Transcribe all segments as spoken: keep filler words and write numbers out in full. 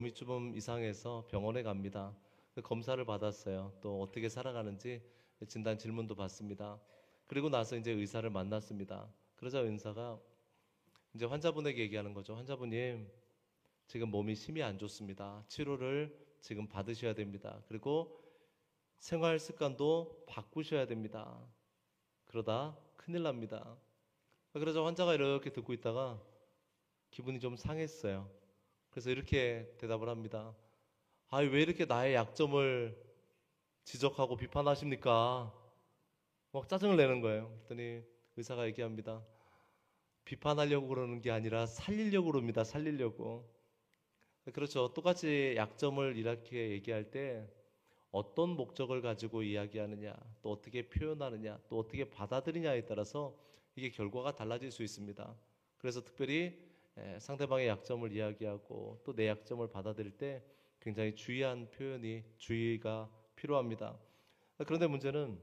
몸이 좀 이상해서 병원에 갑니다. 그 검사를 받았어요. 또 어떻게 살아가는지 진단 질문도 받습니다. 그리고 나서 이제 의사를 만났습니다. 그러자 의사가 이제 환자분에게 얘기하는 거죠. 환자분님, 지금 몸이 심히 안 좋습니다. 치료를 지금 받으셔야 됩니다. 그리고 생활 습관도 바꾸셔야 됩니다. 그러다 큰일 납니다. 그러자 환자가 이렇게 듣고 있다가 기분이 좀 상했어요. 그래서 이렇게 대답을 합니다. 아, 왜 이렇게 나의 약점을 지적하고 비판하십니까? 막 짜증을 내는 거예요. 그랬더니 의사가 얘기합니다. 비판하려고 그러는 게 아니라 살리려고 그럽니다. 살리려고. 그렇죠. 똑같이 약점을 이렇게 얘기할 때 어떤 목적을 가지고 이야기하느냐, 또 어떻게 표현하느냐, 또 어떻게 받아들이냐에 따라서 이게 결과가 달라질 수 있습니다. 그래서 특별히 상대방의 약점을 이야기하고 또 내 약점을 받아들일 때 굉장히 주의한 표현이 주의가 필요합니다. 그런데 문제는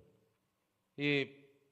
이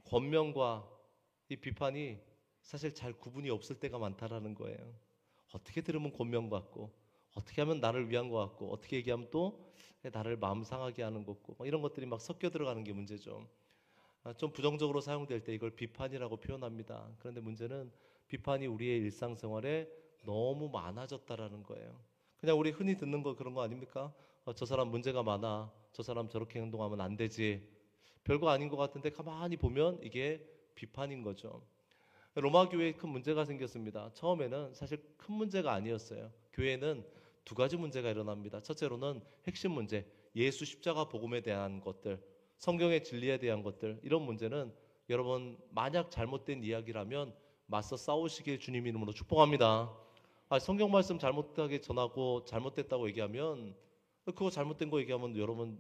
권면과 이 비판이 사실 잘 구분이 없을 때가 많다라는 거예요. 어떻게 들으면 권면 같고, 어떻게 하면 나를 위한 것 같고, 어떻게 얘기하면 또 나를 마음 상하게 하는 것 같고, 이런 것들이 막 섞여 들어가는 게 문제죠. 좀 부정적으로 사용될 때 이걸 비판이라고 표현합니다. 그런데 문제는 비판이 우리의 일상생활에 너무 많아졌다라는 거예요. 그냥 우리 흔히 듣는 거 그런 거 아닙니까? 어, 저 사람 문제가 많아. 저 사람 저렇게 행동하면 안 되지. 별거 아닌 것 같은데 가만히 보면 이게 비판인 거죠. 로마 교회에 큰 문제가 생겼습니다. 처음에는 사실 큰 문제가 아니었어요. 교회는 두 가지 문제가 일어납니다. 첫째로는 핵심 문제, 예수 십자가 복음에 대한 것들, 성경의 진리에 대한 것들, 이런 문제는 여러분 만약 잘못된 이야기라면 맞서 싸우시길 주님 이름으로 축복합니다. 아, 성경 말씀 잘못하게 전하고 잘못됐다고 얘기하면 그거 잘못된 거 얘기하면 여러분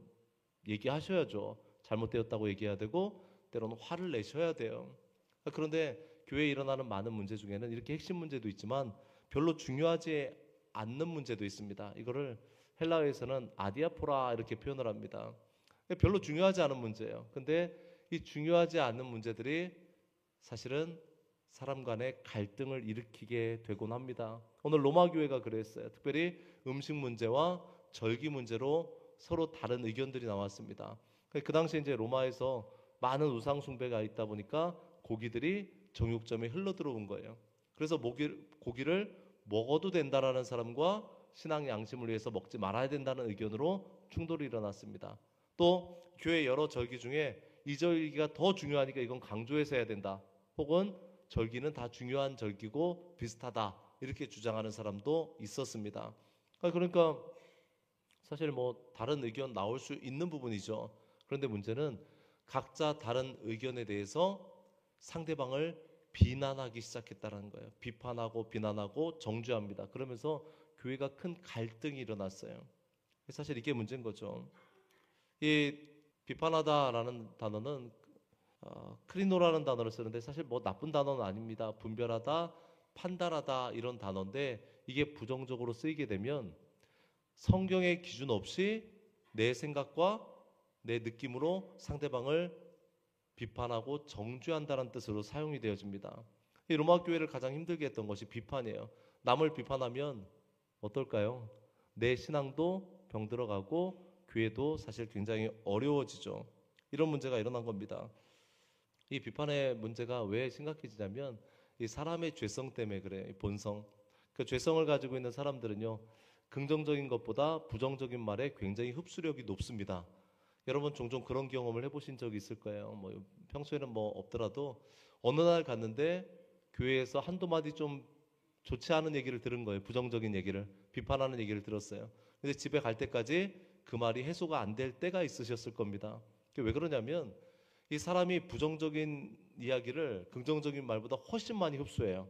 얘기하셔야죠. 잘못되었다고 얘기해야 되고 때로는 화를 내셔야 돼요. 그런데 교회에 일어나는 많은 문제 중에는 이렇게 핵심 문제도 있지만 별로 중요하지 않는 문제도 있습니다. 이거를 헬라어에서는 아디아포라 이렇게 표현을 합니다. 별로 중요하지 않은 문제예요. 근데 이 중요하지 않은 문제들이 사실은 사람 간의 갈등을 일으키게 되곤 합니다. 오늘 로마 교회가 그랬어요. 특별히 음식 문제와 절기 문제로 서로 다른 의견들이 나왔습니다. 그 당시에 이제 로마에서 많은 우상 숭배가 있다 보니까 고기들이 정육점에 흘러 들어온 거예요. 그래서 고기, 고기를 먹어도 된다라는 사람과 신앙 양심을 위해서 먹지 말아야 된다는 의견으로 충돌이 일어났습니다. 또 교회 여러 절기 중에 이 절기가 더 중요하니까 이건 강조해서 해야 된다. 혹은 절기는 다 중요한 절기고 비슷하다. 이렇게 주장하는 사람도 있었습니다. 그러니까 사실 뭐 다른 의견 나올 수 있는 부분이죠. 그런데 문제는 각자 다른 의견에 대해서 상대방을 비난하기 시작했다는 거예요. 비판하고 비난하고 정죄합니다. 그러면서 교회가 큰 갈등이 일어났어요. 사실 이게 문제인 거죠. 이 비판하다라는 단어는 어, 크리노라는 단어를 쓰는데 사실 뭐 나쁜 단어는 아닙니다. 분별하다, 판단하다 이런 단어인데 이게 부정적으로 쓰이게 되면 성경의 기준 없이 내 생각과 내 느낌으로 상대방을 비판하고 정죄한다는 뜻으로 사용이 되어집니다. 이 로마 교회를 가장 힘들게 했던 것이 비판이에요. 남을 비판하면 어떨까요? 내 신앙도 병들어가고 교회도 사실 굉장히 어려워지죠. 이런 문제가 일어난 겁니다. 이 비판의 문제가 왜 심각해지냐면 이 사람의 죄성 때문에 그래요. 본성. 그 죄성을 가지고 있는 사람들은요. 긍정적인 것보다 부정적인 말에 굉장히 흡수력이 높습니다. 여러분 종종 그런 경험을 해보신 적이 있을 거예요. 뭐 평소에는 뭐 없더라도 어느 날 갔는데 교회에서 한두 마디 좀 좋지 않은 얘기를 들은 거예요. 부정적인 얘기를, 비판하는 얘기를 들었어요. 근데 집에 갈 때까지 그 말이 해소가 안 될 때가 있으셨을 겁니다. 그게 왜 그러냐면 이 사람이 부정적인 이야기를 긍정적인 말보다 훨씬 많이 흡수해요.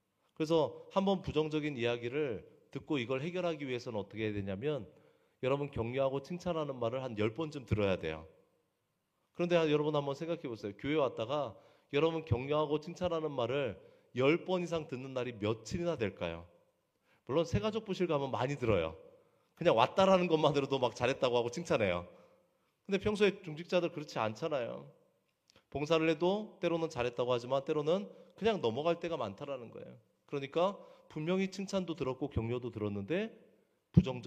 그래서 한번 부정적인 이야기를 듣고 이걸 해결하기 위해서는 어떻게 해야 되냐면 여러분 격려하고 칭찬하는 말을 한 열 번쯤 들어야 돼요. 그런데 여러분 한번 생각해 보세요. 교회 왔다가 여러분 격려하고 칭찬하는 말을 열 번 이상 듣는 날이 며칠이나 될까요? 물론 새가족 부실 가면 많이 들어요. 그냥 왔다라는 것만으로도 막 잘했다고 하고 칭찬해요. 근데 평소에 중직자들 그렇지 않잖아요. 봉사를 해도 때로는 잘했다고 하지만 때로는 그냥 넘어갈 때가 많다라는 거예요. 그러니까 분명히 칭찬도 들었고 격려도 들었는데 부정적